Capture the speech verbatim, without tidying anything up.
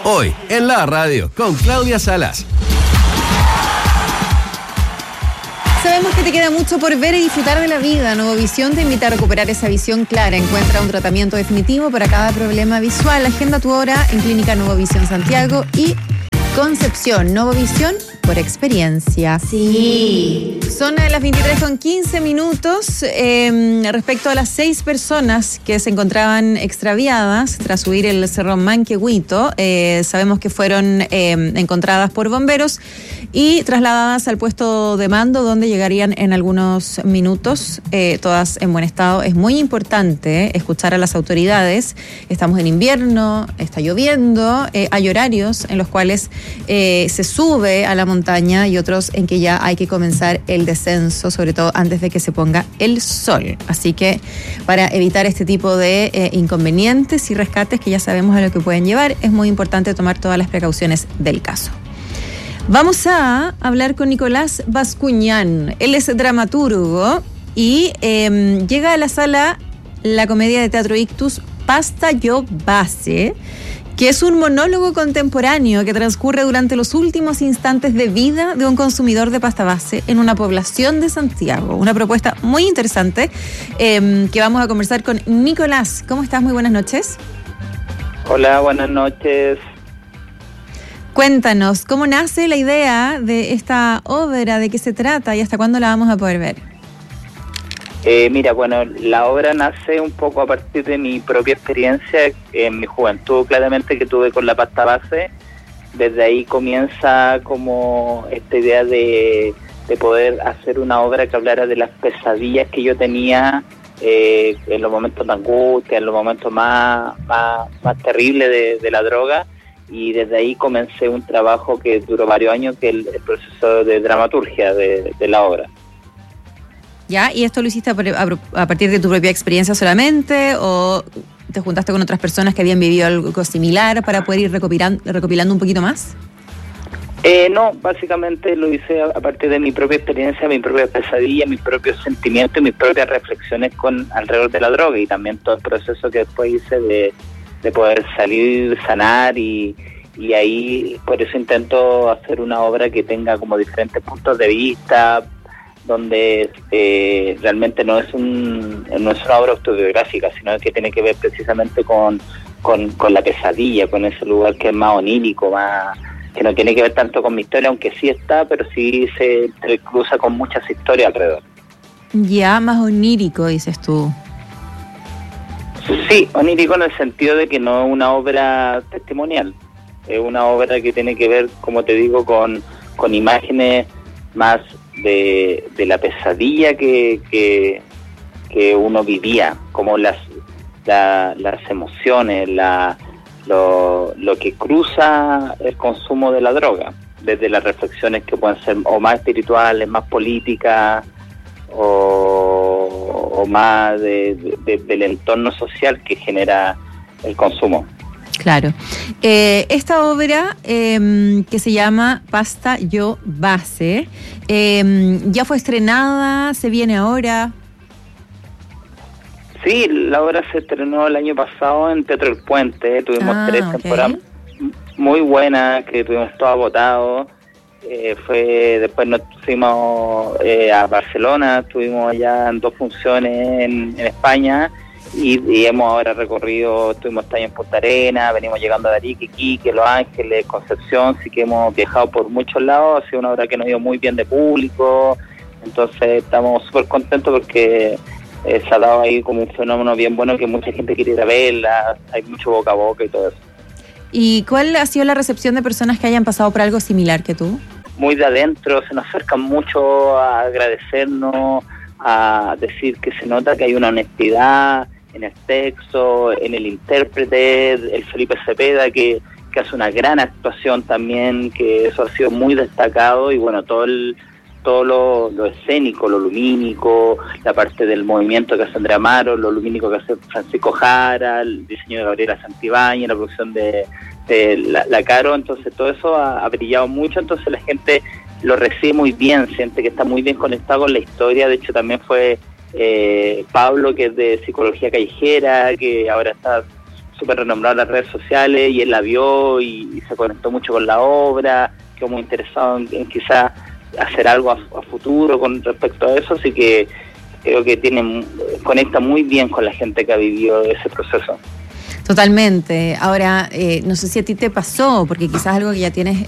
Hoy, en la radio, con Claudia Salas. Sabemos que te queda mucho por ver y disfrutar de la vida. Novovisión te invita a recuperar esa visión clara. Encuentra un tratamiento definitivo para cada problema visual. Agenda tu hora en Clínica Novovisión Santiago y Concepción. Novovisión por experiencia. Sí. Son las veintitrés con quince minutos. Eh, respecto a las seis personas que se encontraban extraviadas tras subir el Cerro Manquehuito, eh, sabemos que fueron eh, encontradas por bomberos y trasladadas al puesto de mando, donde llegarían en algunos minutos, eh, todas en buen estado. Es muy importante eh, escuchar a las autoridades. Estamos en invierno, está lloviendo, eh, hay horarios en los cuales eh, se sube a la montaña y otros en que ya hay que comenzar el descenso, sobre todo antes de que se ponga el sol. Así que para evitar este tipo de eh, inconvenientes y rescates que ya sabemos a lo que pueden llevar, es muy importante tomar todas las precauciones del caso. Vamos a hablar con Nicolás Bascuñán. Él es dramaturgo y eh, llega a la sala la comedia de teatro Ictus Pasta Yo Base, que es un monólogo contemporáneo que transcurre durante los últimos instantes de vida de un consumidor de pasta base en una población de Santiago. Una propuesta muy interesante eh, que vamos a conversar con Nicolás. ¿Cómo estás? Muy buenas noches. Hola, buenas noches. Cuéntanos, ¿cómo nace la idea de esta obra? ¿De qué se trata y hasta cuándo la vamos a poder ver? Eh, mira, bueno, la obra nace un poco a partir de mi propia experiencia en mi juventud, claramente, que tuve con la pasta base. Desde ahí comienza como esta idea de, de poder hacer una obra que hablara de las pesadillas que yo tenía eh, en los momentos de angustia, en los momentos más, más, más terribles de, de la droga. Y desde ahí comencé un trabajo que duró varios años, que es el, el proceso de dramaturgia de, de la obra. ¿Ya? ¿Y esto lo hiciste a partir de tu propia experiencia solamente o te juntaste con otras personas que habían vivido algo similar para poder ir recopilando, recopilando un poquito más? Eh, no, básicamente lo hice a, a partir de mi propia experiencia, mi propia pesadilla, mis propios sentimientos y mis propias reflexiones con alrededor de la droga, y también todo el proceso que después hice de, de poder salir, sanar, y, y ahí por eso intento hacer una obra que tenga como diferentes puntos de vista, donde eh, realmente no es un no es una obra autobiográfica, sino que tiene que ver precisamente con, con, con la pesadilla, con ese lugar que es más onírico, más que no tiene que ver tanto con mi historia, aunque sí está, pero sí se, se cruza con muchas historias alrededor. Ya, más onírico, dices tú. Sí, onírico en el sentido de que no es una obra testimonial, es una obra que tiene que ver, como te digo, con, con imágenes más de, de la pesadilla que, que, que uno vivía, como las la, las emociones, la, lo, lo que cruza el consumo de la droga, desde las reflexiones que pueden ser o más espirituales, más políticas, o, o más de, de, del entorno social que genera el consumo. Claro. Eh, esta obra eh, que se llama Pasta Yo Base, eh, ¿ya fue estrenada? ¿Se viene ahora? Sí, la obra se estrenó el año pasado en Teatro El Puente. Tuvimos ah, tres okay. temporadas muy buenas, que tuvimos todo agotado. Eh, fue Después nos fuimos eh, a Barcelona, estuvimos allá en dos funciones en, en España. Y, y hemos ahora recorrido, estuvimos este año en Punta Arenas, venimos llegando a Arica, Iquique, Los Ángeles, Concepción, sí que hemos viajado por muchos lados, ha sido una obra que nos ha ido muy bien de público, entonces estamos súper contentos porque eh, se ha dado ahí como un fenómeno bien bueno, que mucha gente quiere ir a verla, hay mucho boca a boca y todo eso. ¿Y cuál ha sido la recepción de personas que hayan pasado por algo similar que tú? Muy de adentro, se nos acercan mucho a agradecernos, a decir que se nota que hay una honestidad en el texto, en el intérprete, el Felipe Cepeda, que, que hace una gran actuación también, que eso ha sido muy destacado, y bueno, todo el todo lo, lo escénico, lo lumínico, la parte del movimiento que hace Andrea Amaro, lo lumínico que hace Francisco Jara, el diseño de Gabriela Santibáñez, la producción de, de la, la Caro, entonces todo eso ha, ha brillado mucho, entonces la gente lo recibe muy bien, siente que está muy bien conectado con la historia. De hecho también fue eh, Pablo, que es de Psicología Callejera, que ahora está súper renombrado en las redes sociales y él la vio y, y se conectó mucho con la obra, quedó muy interesado en, en quizás hacer algo a, a futuro con respecto a eso, así que creo que tiene conecta muy bien con la gente que ha vivido ese proceso. Totalmente. Ahora, eh, no sé si a ti te pasó, porque quizás algo que ya tienes